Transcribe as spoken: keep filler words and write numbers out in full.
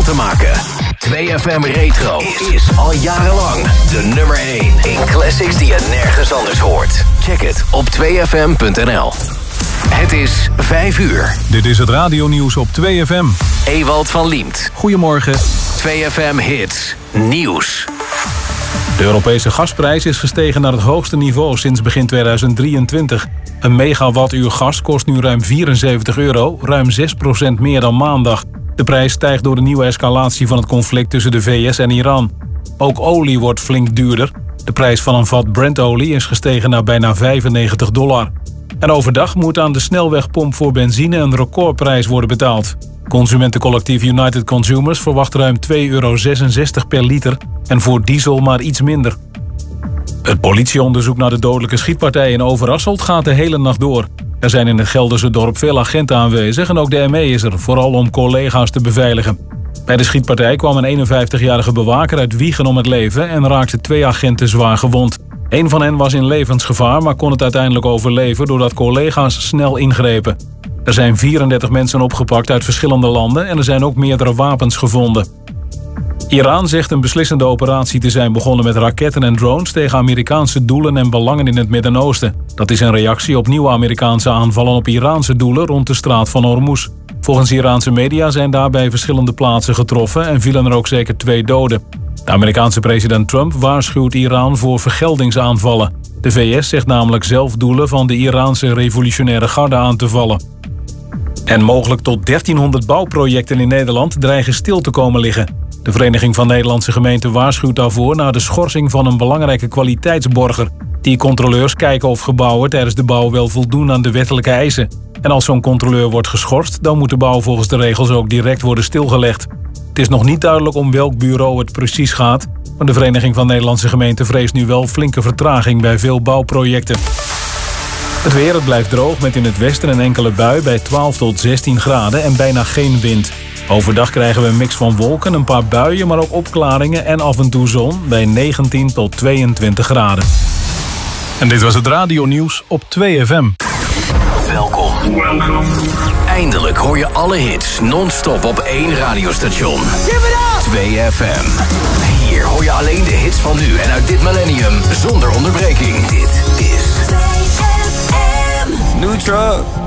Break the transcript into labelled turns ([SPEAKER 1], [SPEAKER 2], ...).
[SPEAKER 1] verschil te maken. twee F M Retro is al jarenlang de nummer één in classics die je nergens anders hoort. Check het op twee f m punt n l. Het is vijf uur.
[SPEAKER 2] Dit is het radionieuws op twee F M.
[SPEAKER 1] Ewald van Liemt.
[SPEAKER 2] Goedemorgen.
[SPEAKER 1] twee F M Hits Nieuws.
[SPEAKER 2] De Europese gasprijs is gestegen naar het hoogste niveau sinds begin tweeduizend drieëntwintig. Een megawattuur gas kost nu ruim vierenzeventig euro, ruim zes procent meer dan maandag. De prijs stijgt door de nieuwe escalatie van het conflict tussen de V S en Iran. Ook olie wordt flink duurder. De prijs van een vat Brent-olie is gestegen naar bijna vijfennegentig dollar. En overdag moet aan de snelwegpomp voor benzine een recordprijs worden betaald. Consumentencollectief United Consumers verwacht ruim twee euro zesenzestig per liter en voor diesel maar iets minder. Het politieonderzoek naar de dodelijke schietpartij in Overasselt gaat de hele nacht door. Er zijn in het Gelderse dorp veel agenten aanwezig en ook de M E is er, vooral om collega's te beveiligen. Bij de schietpartij kwam een eenenvijftigjarige bewaker uit Wijchen om het leven en raakte twee agenten zwaar gewond. Eén van hen was in levensgevaar, maar kon het uiteindelijk overleven doordat collega's snel ingrepen. Er zijn vierendertig mensen opgepakt uit verschillende landen en er zijn ook meerdere wapens gevonden. Iran zegt een beslissende operatie te zijn begonnen met raketten en drones tegen Amerikaanse doelen en belangen in het Midden-Oosten. Dat is een reactie op nieuwe Amerikaanse aanvallen op Iraanse doelen rond de straat van Hormuz. Volgens Iraanse media zijn daarbij verschillende plaatsen getroffen en vielen er ook zeker twee doden. De Amerikaanse president Trump waarschuwt Iran voor vergeldingsaanvallen. De V S zegt namelijk zelf doelen van de Iraanse revolutionaire garde aan te vallen. En mogelijk tot dertienhonderd bouwprojecten in Nederland dreigen stil te komen liggen. De Vereniging van Nederlandse Gemeenten waarschuwt daarvoor na de schorsing van een belangrijke kwaliteitsborger. Die controleurs kijken of gebouwen tijdens de bouw wel voldoen aan de wettelijke eisen. En als zo'n controleur wordt geschorst, dan moet de bouw volgens de regels ook direct worden stilgelegd. Het is nog niet duidelijk om welk bureau het precies gaat, maar de Vereniging van Nederlandse Gemeenten vreest nu wel flinke vertraging bij veel bouwprojecten. Het weer, het blijft droog met in het westen een enkele bui bij twaalf tot zestien graden en bijna geen wind. Overdag krijgen we een mix van wolken, een paar buien, maar ook opklaringen en af en toe zon bij negentien tot tweeëntwintig graden. En dit was het radionieuws op twee F M.
[SPEAKER 1] Welkom. Eindelijk hoor je alle hits non-stop op één radiostation. twee F M. Hier hoor je alleen de hits van nu en uit dit millennium zonder onderbreking. Dit is twee F M.
[SPEAKER 3] New truck.